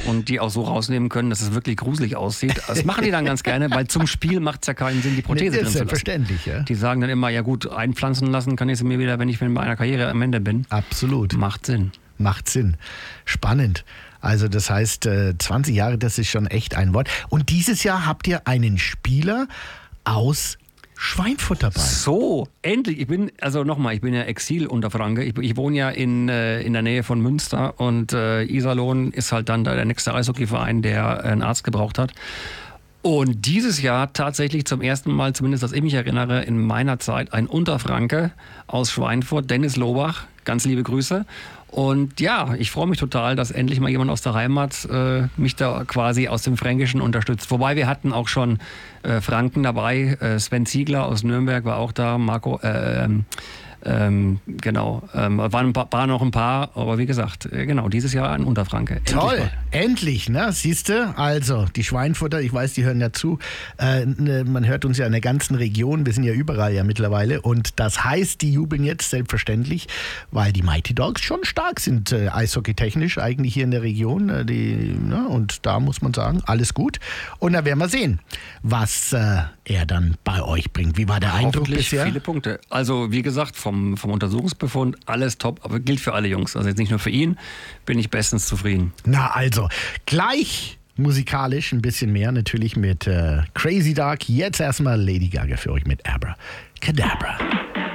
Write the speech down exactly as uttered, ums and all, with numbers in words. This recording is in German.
und die auch so rausnehmen können, dass es wirklich gruselig aussieht. Das machen die dann ganz gerne, weil zum Spiel macht es ja keinen Sinn, die Prothese Nee, drin zu lassen. selbstverständlich, ja. Die sagen dann immer, ja gut, einpflanzen lassen kann ich sie mir wieder, wenn ich mit meiner Karriere am Ende bin. Absolut. Macht Sinn. Macht Sinn. Spannend. Also das heißt, zwanzig Jahre, das ist schon echt ein Wort. Und dieses Jahr habt ihr einen Spieler aus Schweinfurt dabei. So, endlich. Ich bin, also nochmal, ich bin ja Exil-Unterfranke. Ich, ich wohne ja in, äh, in der Nähe von Münster und äh, Iserlohn ist halt dann da der nächste Eishockeyverein, der einen Arzt gebraucht hat. Und dieses Jahr tatsächlich zum ersten Mal, zumindest dass ich mich erinnere, in meiner Zeit ein Unterfranke aus Schweinfurt, Dennis Lobach. Ganz liebe Grüße. Und ja, ich freue mich total, dass endlich mal jemand aus der Heimat äh, mich da quasi aus dem Fränkischen unterstützt. Wobei wir hatten auch schon äh, Franken dabei. Äh, Sven Ziegler aus Nürnberg war auch da. Marco, äh, ähm, ähm, genau. Ähm, waren ein paar, waren noch ein paar, aber wie gesagt, äh, genau, dieses Jahr ein Unterfranke. Endlich Toll, mal. endlich, ne? Siehst du? Also, die Schweinfurter, ich weiß, die hören ja zu. Äh, ne, man hört uns ja in der ganzen Region, wir sind ja überall ja mittlerweile. Und das heißt, die jubeln jetzt selbstverständlich, weil die Mighty Dogs schon stark sind, äh, eishockeytechnisch eigentlich hier in der Region. Äh, die, ne? Und da muss man sagen, alles gut. Und da werden wir sehen, was äh, er dann bei euch bringt. Wie war der Eindruck Hoffentlich bisher? Viele Punkte. Also wie gesagt, vom, vom Untersuchungsbefund alles top, aber gilt für alle Jungs. Also jetzt nicht nur für ihn, bin ich bestens zufrieden. Na also, gleich musikalisch ein bisschen mehr, natürlich mit äh, Crazy Dark. Jetzt erstmal Lady Gaga für euch mit Abra Cadabra.